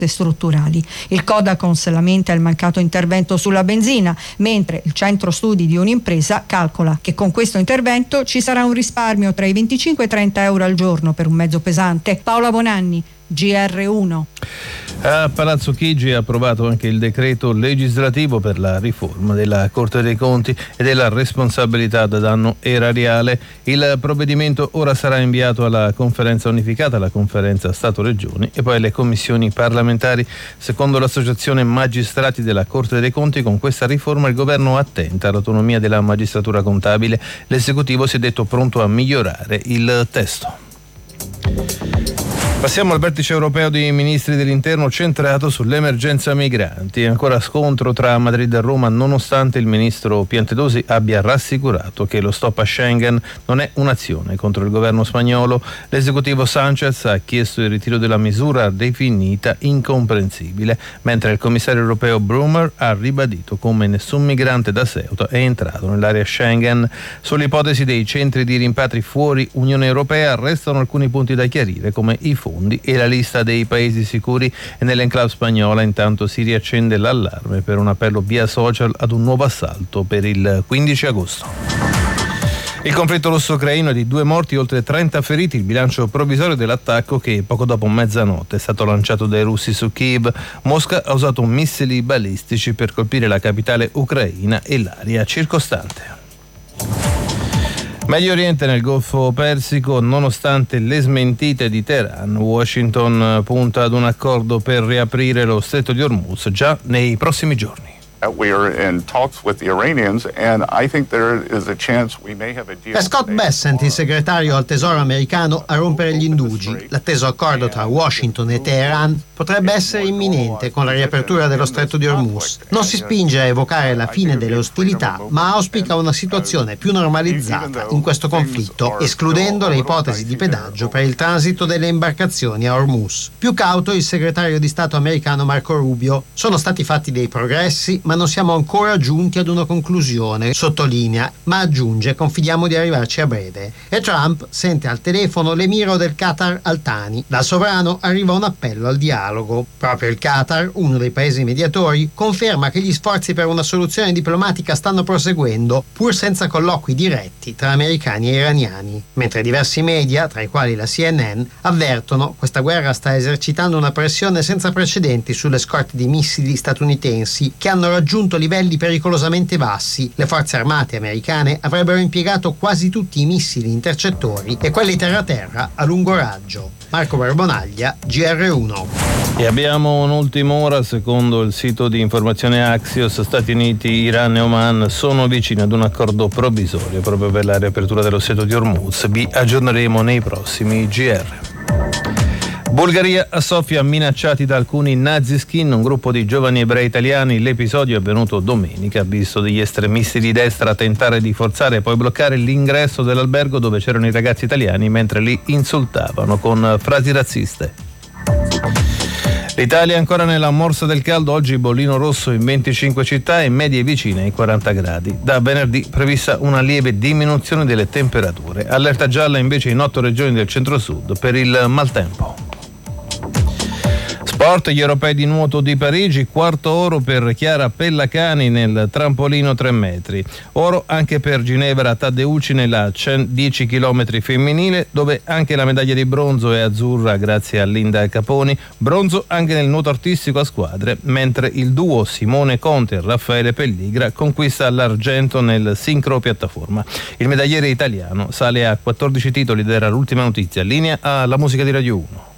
strutturali. Il Codacons lamenta il mancato intervento sulla benzina, mentre il centro studi di un'impresa calcola che con questo intervento ci sarà un risparmio tra i 25 e 30 euro al giorno per un mezzo pesante. Paola Bonanni, GR1. A Palazzo Chigi è approvato anche il decreto legislativo per la riforma della Corte dei Conti e della responsabilità da danno erariale. Il provvedimento ora sarà inviato alla conferenza unificata, alla conferenza Stato-Regioni e poi alle commissioni parlamentari. Secondo l'associazione Magistrati della Corte dei Conti, con questa riforma il governo attenta all'autonomia della magistratura contabile. L'esecutivo si è detto pronto a migliorare il testo. Passiamo al vertice europeo dei ministri dell'interno centrato sull'emergenza migranti. Ancora scontro tra Madrid e Roma, nonostante il ministro Piantedosi abbia rassicurato che lo stop a Schengen non è un'azione contro il governo spagnolo. L'esecutivo Sánchez ha chiesto il ritiro della misura definita incomprensibile, mentre il commissario europeo Brummer ha ribadito come nessun migrante da Ceuta è entrato nell'area Schengen. Sull'ipotesi dei centri di rimpatri fuori Unione Europea restano alcuni punti da chiarire, come i fondi e la lista dei paesi sicuri. E nell'enclave spagnola intanto si riaccende l'allarme per un appello via social ad un nuovo assalto per il 15 agosto. Il conflitto russo-ucraino è di 2 morti e oltre 30 feriti, il bilancio provvisorio dell'attacco che poco dopo mezzanotte è stato lanciato dai russi su Kiev. Mosca ha usato missili balistici per colpire la capitale ucraina e l'area circostante. Medio Oriente, nel Golfo Persico, nonostante le smentite di Teheran, Washington punta ad un accordo per riaprire lo stretto di Hormuz già nei prossimi giorni. We are in talks with the Iranians and I think there is a chance we may have a deal. È Scott Bessent, il segretario al Tesoro americano, a rompere gli indugi. L'atteso accordo tra Washington e Teheran potrebbe essere imminente con la riapertura dello stretto di Hormuz. Non si spinge a evocare la fine delle ostilità, ma auspica una situazione più normalizzata in questo conflitto, escludendo le ipotesi di pedaggio per il transito delle imbarcazioni a Hormuz. Più cauto il segretario di Stato americano Marco Rubio. Sono stati fatti dei progressi, ma non siamo ancora giunti ad una conclusione, sottolinea, ma aggiunge: confidiamo di arrivarci a breve. E Trump sente al telefono l'emiro del Qatar Al Thani. Dal sovrano arriva un appello al dialogo. Proprio il Qatar, uno dei paesi mediatori, conferma che gli sforzi per una soluzione diplomatica stanno proseguendo, pur senza colloqui diretti tra americani e iraniani. Mentre diversi media, tra i quali la CNN, avvertono: questa guerra sta esercitando una pressione senza precedenti sulle scorte di missili statunitensi che hanno raggiunto livelli pericolosamente bassi. Le forze armate americane avrebbero impiegato quasi tutti i missili intercettori e quelli terra-terra a lungo raggio. Marco Barbonaglia, GR1. E abbiamo un'ultima ora. Secondo il sito di informazione Axios, Stati Uniti, Iran e Oman sono vicini ad un accordo provvisorio proprio per la riapertura dello stretto di Hormuz. Vi aggiorneremo nei prossimi GR. Bulgaria, a Sofia, minacciati da alcuni naziskin, un gruppo di giovani ebrei italiani. L'episodio è avvenuto domenica, ha visto degli estremisti di destra tentare di forzare e poi bloccare l'ingresso dell'albergo dove c'erano i ragazzi italiani mentre li insultavano con frasi razziste. L'Italia è ancora nella morsa del caldo, oggi bollino rosso in 25 città e medie vicine ai 40 gradi. Da venerdì prevista una lieve diminuzione delle temperature. Allerta gialla invece in 8 regioni del centro-sud per il maltempo. Sport, gli europei di nuoto di Parigi, quarto oro per Chiara Pellacani nel trampolino 3 metri. Oro anche per Ginevra Taddeucci nella 10 km femminile, dove anche la medaglia di bronzo è azzurra grazie a Linda Caponi. Bronzo anche nel nuoto artistico a squadre, mentre il duo Simone Conte e Raffaele Pelligra conquista l'argento nel sincro piattaforma. Il medagliere italiano sale a 14 titoli ed era l'ultima notizia. Linea alla musica di Radio 1.